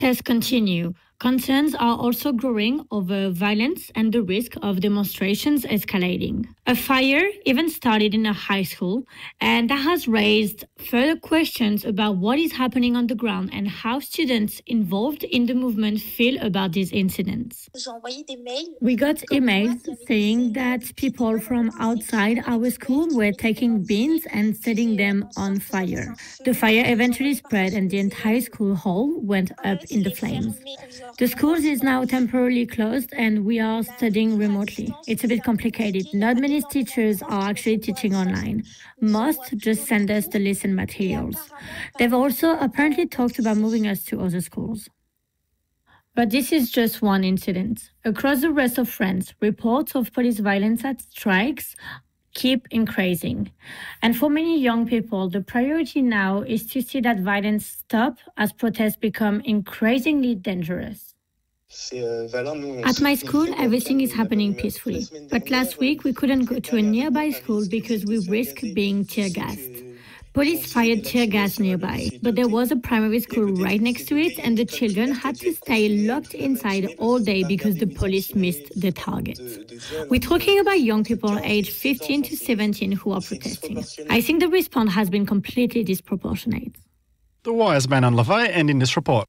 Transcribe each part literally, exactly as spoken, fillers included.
Protests continue. Concerns are also growing over violence and the risk of demonstrations escalating. A fire even started in a high school, and that has raised further questions about what is happening on the ground and how students involved in the movement feel about these incidents. We got emails saying that people from outside our school were taking bins and setting them on fire. The fire eventually spread and the entire school hall went up in the flames. The school is now temporarily closed and we are studying remotely. It's a bit complicated. Not many teachers are actually teaching online. Most just send us the lesson materials. They've also apparently talked about moving us to other schools. But this is just one incident. Across the rest of France, reports of police violence at strikes keep increasing. And for many young people, the priority now is to see that violence stop as protests become increasingly dangerous. At my school, everything is happening peacefully. But last week, we couldn't go to a nearby school because we risked being tear-gassed. Police fired tear gas nearby, but there was a primary school right next to it, and the children had to stay locked inside all day because the police missed the target. We're talking about young people aged fifteen to seventeen who are protesting. I think the response has been completely disproportionate. The Wire's Manon LeVay ending this report.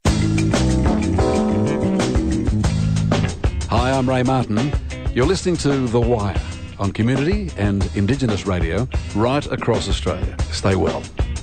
Hi, I'm Ray Martin. You're listening to The Wire on Community and Indigenous Radio right across Australia. Stay well.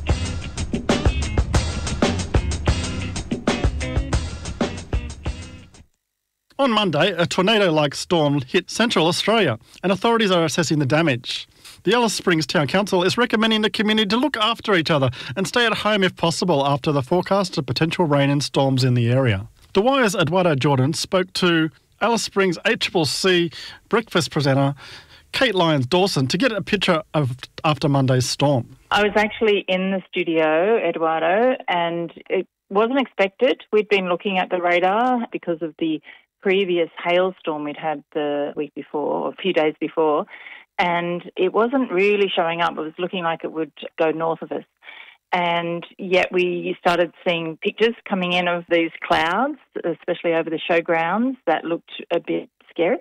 On Monday, a tornado-like storm hit central Australia and authorities are assessing the damage. The Alice Springs Town Council is recommending the community to look after each other and stay at home if possible after the forecast of potential rain and storms in the area. The Wire's Eduardo Jordan spoke to Alice Springs A C C C breakfast presenter Kate Lyons-Dawson to get a picture of after Monday's storm. I was actually in the studio, Eduardo, and it wasn't expected. We'd been looking at the radar because of the previous hailstorm we'd had the week before, or a few days before, and it wasn't really showing up. It was looking like it would go north of us. And yet we started seeing pictures coming in of these clouds, especially over the showgrounds, that looked a bit scary.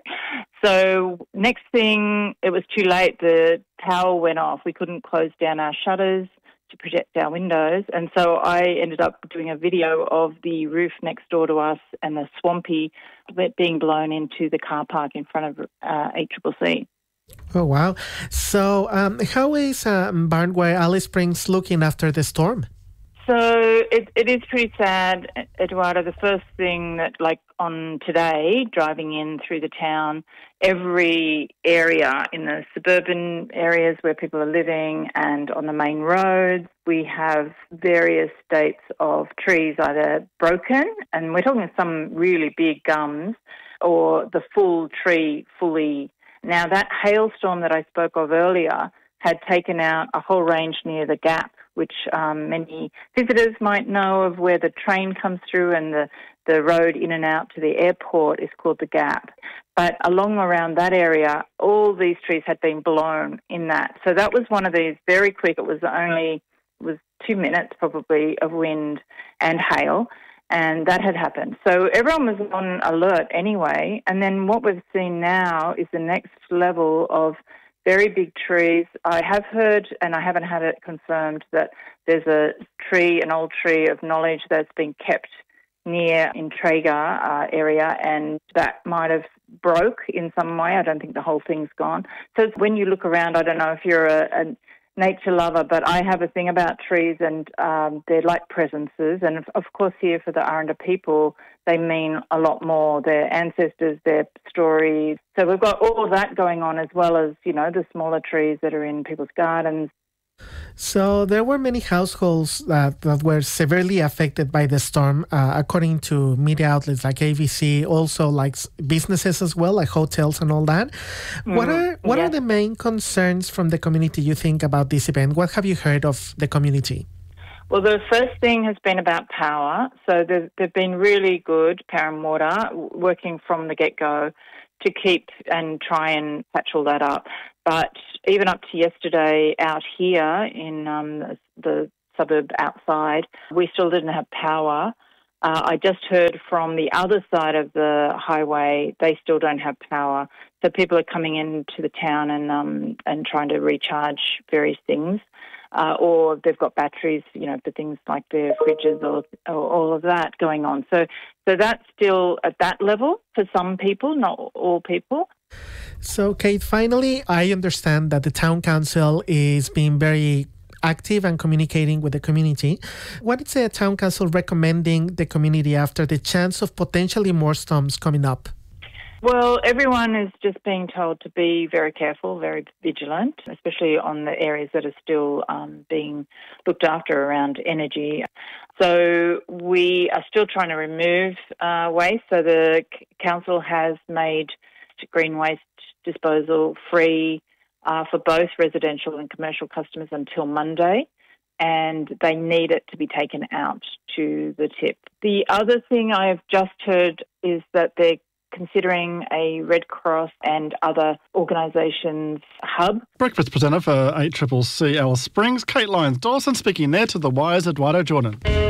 So next thing, it was too late. The power went off. We couldn't close down our shutters to protect our windows. And so I ended up doing a video of the roof next door to us and the swampy being blown into the car park in front of uh, A C C C. Oh, wow. So um, how is uh, Barnway Alice Springs looking after the storm? So it, it is pretty sad, Eduardo. The first thing that, like on today, driving in through the town, every area in the suburban areas where people are living and on the main roads, we have various states of trees either broken, and we're talking some really big gums, or the full tree fully. Now, that hailstorm that I spoke of earlier had taken out a whole range near the Gap, which um, many visitors might know of, where the train comes through and the, the road in and out to the airport is called the Gap. But along around that area, all these trees had been blown in that. So that was one of these very quick. It was only it was two minutes probably of wind and hail. And that had happened. So everyone was on alert anyway. And then what we've seen now is the next level of very big trees. I have heard, and I haven't had it confirmed, that there's a tree, an old tree of knowledge that's been kept near in Traeger uh, area, and that might have broke in some way. I don't think the whole thing's gone. So when you look around, I don't know if you're a, a nature lover, but I have a thing about trees, and um, they're like presences. And of course here for the Aranda people, they mean a lot more, their ancestors, their stories. So we've got all of that going on, as well as, you know, the smaller trees that are in people's gardens. So there were many households that, that were severely affected by the storm, uh, according to media outlets like A B C, also like businesses as well, like hotels and all that. Mm, what are what yeah. are the main concerns from the community, you think, about this event? What have you heard of the community? Well, the first thing has been about power. So they've, they've been really good, Power and Water, working from the get-go to keep and try and patch all that up. But even up to yesterday out here in um, the suburb outside, we still didn't have power. Uh, I just heard from the other side of the highway, they still don't have power. So people are coming into the town and um, and trying to recharge various things. Uh, or they've got batteries, you know, for things like their fridges or, or all of that going on. So, so that's still at that level for some people, not all people. So, Kate, finally, I understand that the town council is being very active and communicating with the community. What is the town council recommending the community after the chance of potentially more storms coming up? Well, everyone is just being told to be very careful, very vigilant, especially on the areas that are still um, being looked after around energy. So we are still trying to remove uh, waste. So the c- council has made green waste disposal free uh, for both residential and commercial customers until Monday, and they need it to be taken out to the tip. The other thing I have just heard is that they're considering a Red Cross and other organisations hub. Breakfast presenter for eight C C C Alice Springs, Kate Lyons-Dawson, speaking there to The Wire's Eduardo Jordan.